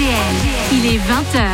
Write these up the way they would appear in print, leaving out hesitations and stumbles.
Il est 20h.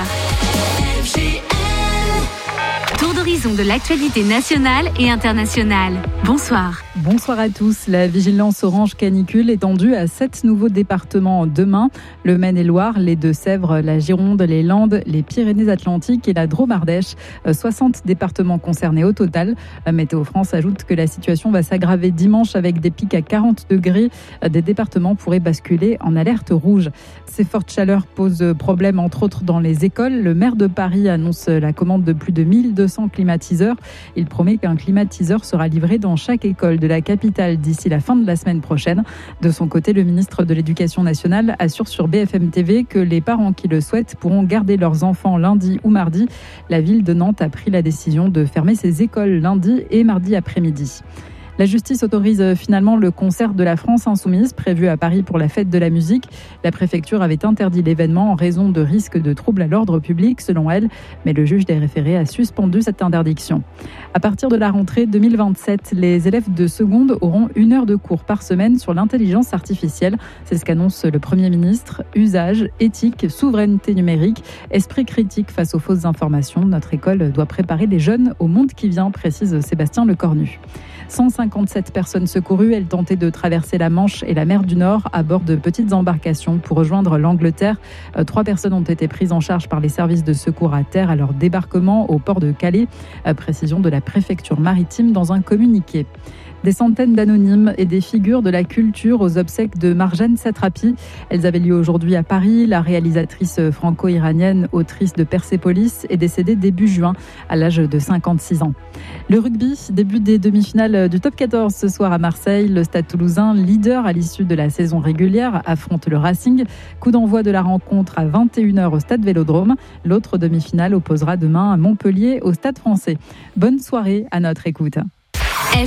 Tour d'horizon de l'actualité nationale et internationale. Bonsoir. Bonsoir à tous. La vigilance orange canicule étendue à 7 nouveaux départements demain. Le Maine-et-Loire, les Deux-Sèvres, la Gironde, les Landes, les Pyrénées-Atlantiques et la Drôme-Ardèche. 60 départements concernés au total. Météo France ajoute que la situation va s'aggraver dimanche avec des pics à 40 degrés. Des départements pourraient basculer en alerte rouge. Ces fortes chaleurs posent problème entre autres dans les écoles. Le maire de Paris annonce la commande de plus de 1200 climatiseurs. Il promet qu'un climatiseur sera livré dans chaque école de la capitale d'ici la fin de la semaine prochaine. De son côté, le ministre de l'Éducation nationale assure sur BFM TV que les parents qui le souhaitent pourront garder leurs enfants lundi ou mardi. La ville de Nantes a pris la décision de fermer ses écoles lundi et mardi après-midi. La justice autorise finalement le concert de la France Insoumise prévu à Paris pour la fête de la musique. La préfecture avait interdit l'événement en raison de risques de troubles à l'ordre public, selon elle, mais le juge des référés a suspendu cette interdiction. À partir de la rentrée 2027, les élèves de seconde auront 1 heure de cours par semaine sur l'intelligence artificielle. C'est ce qu'annonce le Premier ministre. Usage, éthique, souveraineté numérique, esprit critique face aux fausses informations. Notre école doit préparer les jeunes au monde qui vient, précise Sébastien Lecornu. 157 personnes secourues, elles tentaient de traverser la Manche et la mer du Nord à bord de petites embarcations pour rejoindre l'Angleterre. 3 personnes ont été prises en charge par les services de secours à terre à leur débarquement au port de Calais. Précision de la préfecture maritime dans un communiqué. Des centaines d'anonymes et des figures de la culture aux obsèques de Marjane Satrapi. Elles avaient lieu aujourd'hui à Paris. La réalisatrice franco-iranienne, autrice de Persépolis, est décédée début juin à l'âge de 56 ans. Le rugby, début des demi-finales du Top 14 ce soir à Marseille. Le Stade Toulousain, leader à l'issue de la saison régulière, affronte le Racing. Coup d'envoi de la rencontre à 21h au Stade Vélodrome. L'autre demi-finale opposera demain à Montpellier au Stade Français. Bonne soirée à notre écoute.